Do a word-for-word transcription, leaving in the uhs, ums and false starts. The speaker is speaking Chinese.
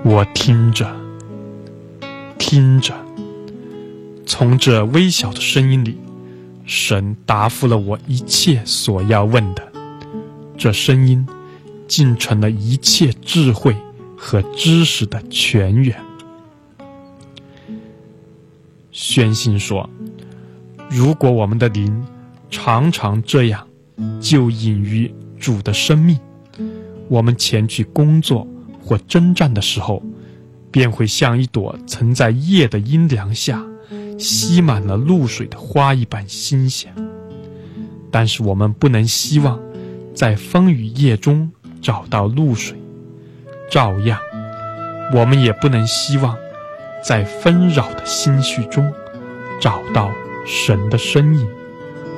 我听着听着，从这微小的声音里，神答复了我一切所要问的。这声音竟成了一切智慧和知识的泉源。宣信说，如果我们的灵常常这样就隐于主的生命，我们前去工作或征战的时候，便会像一朵曾在夜的阴凉下吸满了露水的花一般新鲜。但是我们不能希望在风雨夜中找到露水，照样我们也不能希望在纷扰的心绪中找到神的身影。